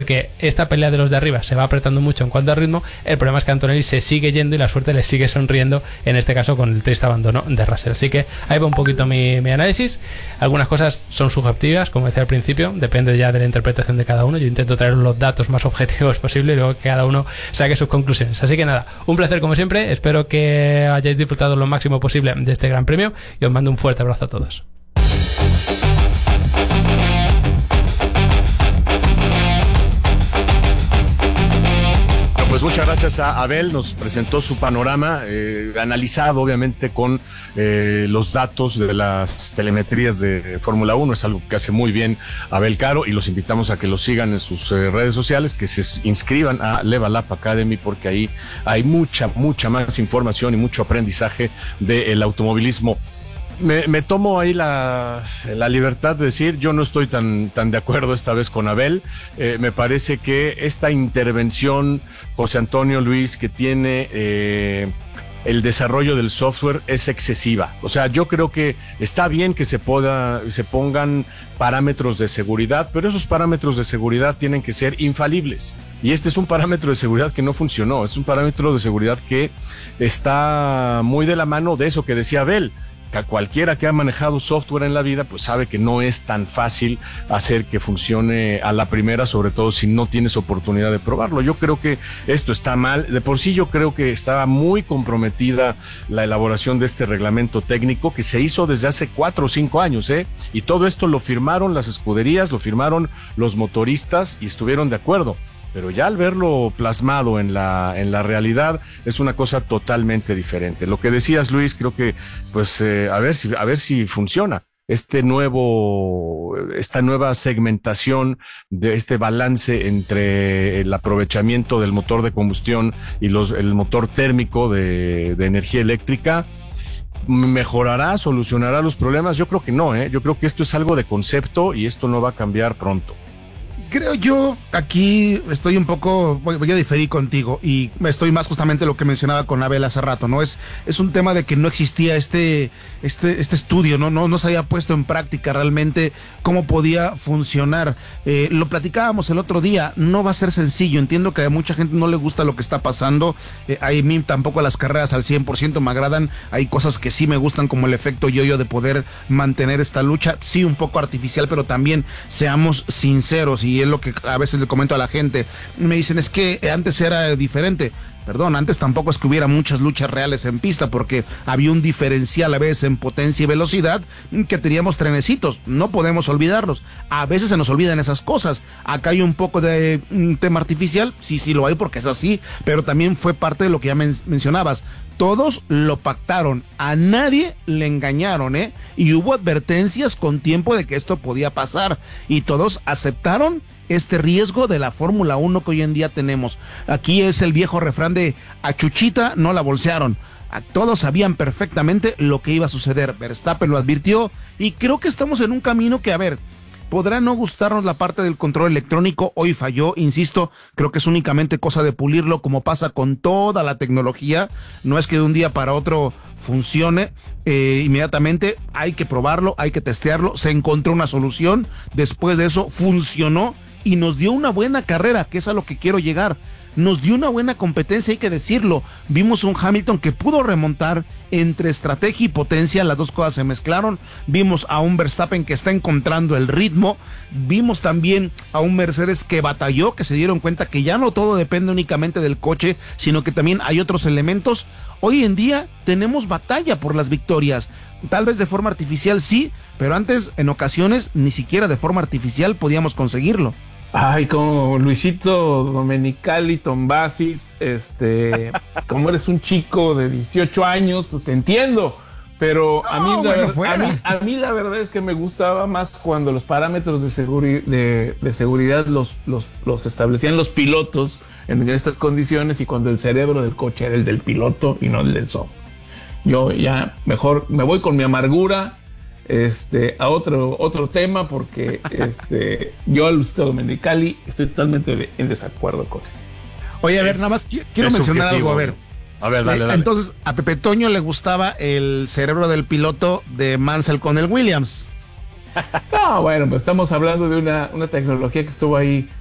que esta pelea de los de arriba se va apretando mucho en cuanto a ritmo. El problema es que Antonelli se sigue yendo y la suerte le sigue sonriendo, en este caso con el triste abandono de Russell. Así que ahí va un poquito mi análisis. Algunas cosas son subjetivas, como decía al principio, depende ya de la interpretación de cada uno. Yo intento traer los datos más objetivos posible y luego que cada uno saque sus conclusiones. Así que nada, un placer como siempre, espero que hayáis disfrutado lo máximo posible de este gran premio y os mando un fuerte abrazo a todos. Pues muchas gracias a Abel, nos presentó su panorama, analizado obviamente con los datos de las telemetrías de Fórmula 1, es algo que hace muy bien Abel Caro y los invitamos a que lo sigan en sus redes sociales, que se inscriban a Level Up Academy porque ahí hay mucha más información y mucho aprendizaje del automovilismo. Me tomo ahí la libertad de decir, yo no estoy tan de acuerdo esta vez con Abel. Me parece que esta intervención, José Antonio Luis, que tiene el desarrollo del software es excesiva. O sea, yo creo que está bien que se pongan parámetros de seguridad, pero esos parámetros de seguridad tienen que ser infalibles. Y este es un parámetro de seguridad que no funcionó. Es un parámetro de seguridad que está muy de la mano de eso que decía Abel. Cualquiera que ha manejado software en la vida pues sabe que no es tan fácil hacer que funcione a la primera, sobre todo si no tienes oportunidad de probarlo. Yo creo que esto está mal. De por sí yo creo que estaba muy comprometida la elaboración de este reglamento técnico que se hizo desde hace 4 o 5 años, y todo esto lo firmaron las escuderías, lo firmaron los motoristas y estuvieron de acuerdo. Pero ya al verlo plasmado en la realidad es una cosa totalmente diferente. Lo que decías, Luis, creo que pues a ver si funciona esta nueva segmentación de este balance entre el aprovechamiento del motor de combustión y el motor térmico de energía eléctrica. ¿Mejorará, solucionará los problemas? Yo creo que no, yo creo que esto es algo de concepto y esto no va a cambiar pronto. Creo yo, aquí estoy un poco, voy a diferir contigo y estoy más justamente lo que mencionaba con Abel hace rato, ¿no? Es un tema de que no existía este estudio, no se había puesto en práctica realmente cómo podía funcionar. Lo platicábamos el otro día, no va a ser sencillo, entiendo que a mucha gente no le gusta lo que está pasando, a mí tampoco las carreras al 100% me agradan, hay cosas que sí me gustan como el efecto yo-yo de poder mantener esta lucha, sí un poco artificial, pero también seamos sinceros y es lo que a veces le comento a la gente. Me dicen, es que antes era diferente. Perdón, antes tampoco es que hubiera muchas luchas reales en pista porque había un diferencial a veces en potencia y velocidad que teníamos trenecitos. No podemos olvidarlos. A veces se nos olvidan esas cosas. Acá hay un poco de tema artificial. Sí lo hay porque es así. Pero también fue parte de lo que ya mencionabas. Todos lo pactaron, a nadie le engañaron, y hubo advertencias con tiempo de que esto podía pasar, y todos aceptaron este riesgo de la Fórmula 1 que hoy en día tenemos. Aquí es el viejo refrán de a Chuchita no la bolsearon. Todos sabían perfectamente lo que iba a suceder. Verstappen lo advirtió, y creo que estamos en un camino que, a ver, podrá no gustarnos la parte del control electrónico, hoy falló, insisto, creo que es únicamente cosa de pulirlo como pasa con toda la tecnología, no es que de un día para otro funcione, inmediatamente hay que probarlo, hay que testearlo, se encontró una solución, después de eso funcionó y nos dio una buena carrera, que es a lo que quiero llegar. Nos dio una buena competencia, hay que decirlo. Vimos un Hamilton que pudo remontar entre estrategia y potencia, las dos cosas se mezclaron. Vimos a un Verstappen que está encontrando el ritmo. Vimos también a un Mercedes que batalló, que se dieron cuenta que ya no todo depende únicamente del coche, sino que también hay otros elementos. Hoy en día tenemos batalla por las victorias. Tal vez de forma artificial sí, pero antes en ocasiones ni siquiera de forma artificial podíamos conseguirlo. Ay, como Luisito Domenicali, Tombasis, como eres un chico de 18 años, pues te entiendo, pero a mí la verdad es que me gustaba más cuando los parámetros de seguridad los establecían los pilotos en estas condiciones y cuando el cerebro del coche era el del piloto y no el del software. Yo ya mejor me voy con mi amargura a otro tema porque yo al Luisito Domenicali estoy totalmente en desacuerdo con él. Oye, a ver, nada más quiero mencionar algo, a ver, dale. Entonces, a Pepe Toño le gustaba el cerebro del piloto de Mansell con el Williams. No, bueno, pues estamos hablando de una tecnología que estuvo ahí